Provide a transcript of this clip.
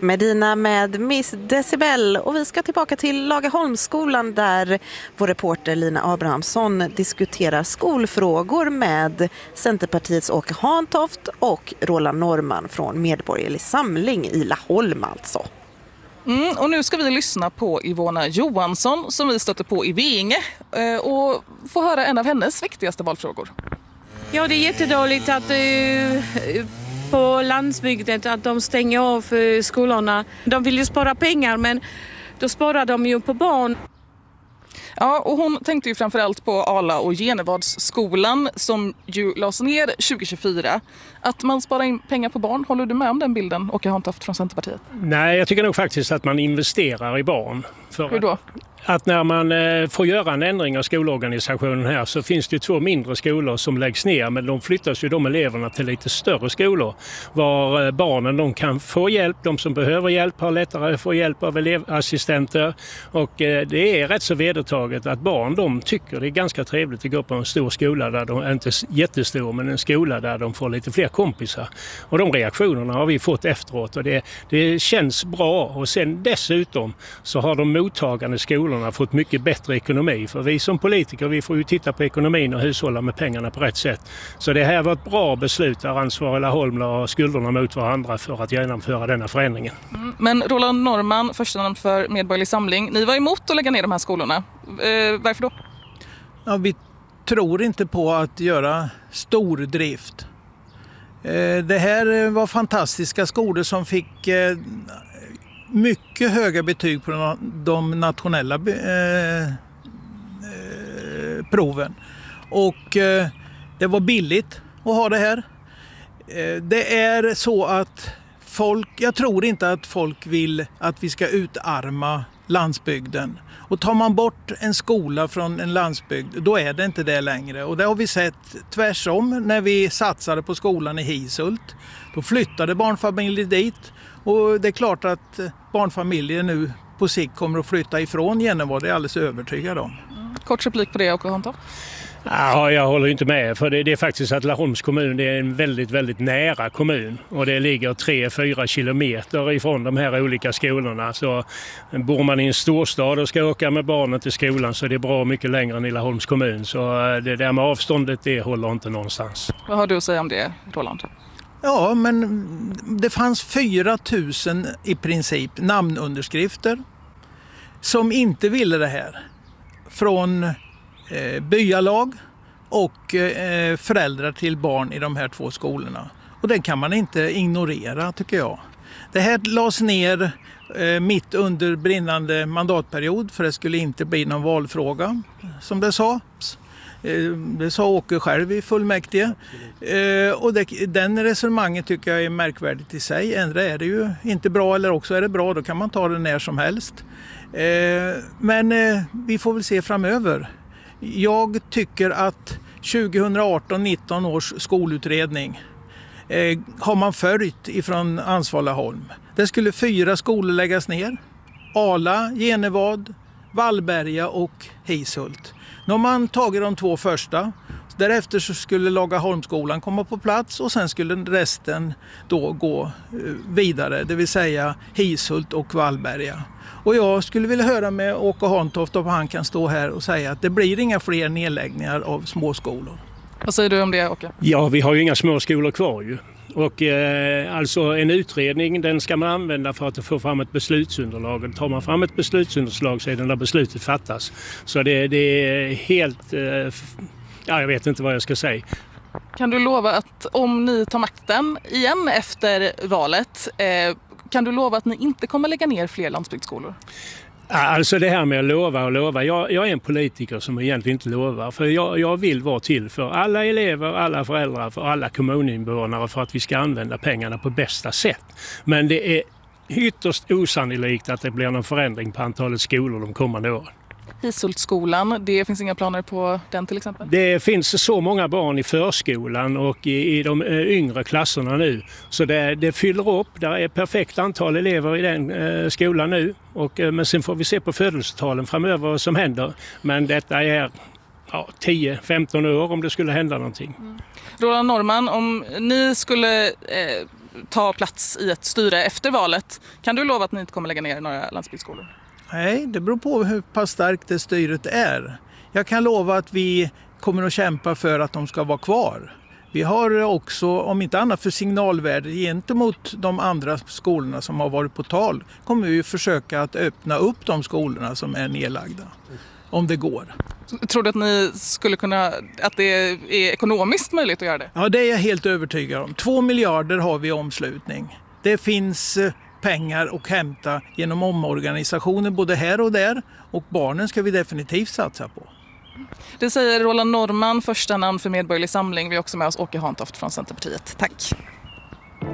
Medina med Miss Decibel, och vi ska tillbaka till Lagaholmsskolan där vår reporter Lina Abrahamsson diskuterar skolfrågor med Centerpartiets Åke Hantoft och Roland Norman från Medborgerlig Samling i Laholm alltså. Och nu ska vi lyssna på Ivona Johansson som vi stötte på i Veinge och få höra en av hennes viktigaste valfrågor. Ja, det är jättedåligt att på landsbygden att de stänger av skolorna. De vill ju spara pengar, men då sparar de ju på barn. Ja, och hon tänkte ju framförallt på Ala- och Genevadsskolan som ju lades ner 2024. Att man sparar in pengar på barn, håller du med om den bilden, Åke Hantoft från Centerpartiet? Nej, jag tycker nog faktiskt att man investerar i barn. Hur då? Att när man får göra en ändring av skolorganisationen här så finns det 2 mindre skolor som läggs ner, men de flyttas ju de eleverna till lite större skolor var barnen de kan få hjälp, de som behöver hjälp har lättare att få hjälp av elevassistenter, och det är rätt så vedertaget att barn de tycker det är ganska trevligt att gå på en stor skola där de inte är jättestor, men en skola där de får lite fler kompisar, och de reaktionerna har vi fått efteråt och det känns bra. Och sen dessutom så har de mottagande skolorna fått mycket bättre ekonomi, för vi som politiker vi får ju titta på ekonomin och hushålla med pengarna på rätt sätt. Så det här var ett bra beslut där ansvariga Laholm la skulderna mot varandra för att genomföra denna förändringen. Men Roland Norman, första namn för Medborgerlig Samling, ni var emot att lägga ner de här skolorna. Varför då? Ja, vi tror inte på att göra stordrift. Det här var fantastiska skolor som fick mycket höga betyg på de nationella proven. Och det var billigt att ha det här. Det är så att jag tror inte att folk vill att vi ska utarma landsbygden. Och tar man bort en skola från en landsbygd, då är det inte det längre. Och det har vi sett tvärsom när vi satsade på skolan i Hisult. Då flyttade barnfamiljer dit. Och det är klart att barnfamiljer nu på sikt kommer att flytta ifrån Genevad, det är jag alldeles övertygad om. Kort replik på det, Åke Hantoft. Ja, jag håller inte med, för det är faktiskt att Laholms kommun det är en väldigt, väldigt nära kommun och det ligger 3-4 kilometer ifrån de här olika skolorna. Så bor man i en storstad och ska åka med barnen till skolan så är det bra mycket längre än i Laholms kommun. Så det där med avståndet det håller inte någonstans. Vad har du att säga om det, Roland? Ja, men det fanns 4 000 i princip namnunderskrifter som inte ville det här. Från byalag och föräldrar till barn i de här 2 skolorna. Och det kan man inte ignorera tycker jag. Det här lades ner mitt under brinnande mandatperiod för det skulle inte bli någon valfråga som det sades. Det sa Åke själv i fullmäktige. Och den resonemanget tycker jag är märkvärdigt i sig. Ändå är det ju inte bra eller också är det bra. Då kan man ta det när som helst. Men vi får väl se framöver. Jag tycker att 2018-19 års skolutredning har man följt ifrån ansvarig Laholm. Det skulle 4 skolor läggas ner. Ala, Genevad, Vallberga och Hisult. Nu har man tagit de 2 första. Därefter så skulle Lagaholmsskolan komma på plats och sen skulle resten då gå vidare. Det vill säga Hisult och Vallberga. Och jag skulle vilja höra med Åke Hantoft om han kan stå här och säga att det blir inga fler nedläggningar av småskolor. Vad säger du om det, Åke? Ja, vi har ju inga små skolor kvar ju. Och alltså en utredning den ska man använda för att få fram ett beslutsunderlag. Och tar man fram ett beslutsunderlag så är det när beslutet fattas. Så det är helt... jag vet inte vad jag ska säga. Kan du lova att om ni tar makten igen efter valet, kan du lova att ni inte kommer lägga ner fler landsbygdsskolor? Alltså det här med att lova och lova. Jag är en politiker som egentligen inte lovar. För jag vill vara till för alla elever, alla föräldrar, för alla kommuninvånare för att vi ska använda pengarna på bästa sätt. Men det är ytterst osannolikt att det blir någon förändring på antalet skolor de kommande åren. Hisultskolan, det finns inga planer på den till exempel? Det finns så många barn i förskolan och i de yngre klasserna nu. Så det fyller upp, det är ett perfekt antal elever i den skolan nu. Men sen får vi se på födelsetalen framöver vad som händer. Men detta är 10-15 år om det skulle hända någonting. Roland Norman, om ni skulle ta plats i ett styre efter valet. Kan du lova att ni inte kommer lägga ner några landsbygdsskolor? Nej, det beror på hur pass starkt det styret är. Jag kan lova att vi kommer att kämpa för att de ska vara kvar. Vi har också, om inte annat för signalvärde gentemot de andra skolorna som har varit på tal, kommer vi försöka att öppna upp de skolorna som är nedlagda, om det går. Tror du att ni skulle kunna, att det är ekonomiskt möjligt att göra det? Ja, det är jag helt övertygad om. 2 miljarder har vi i omslutning. Det finns pengar att hämta genom omorganisationer både här och där, och barnen ska vi definitivt satsa på. Det säger Roland Norrman, första namn för Medborgerlig Samling. Vi har också med oss Åke Hantoft från Centerpartiet. Tack!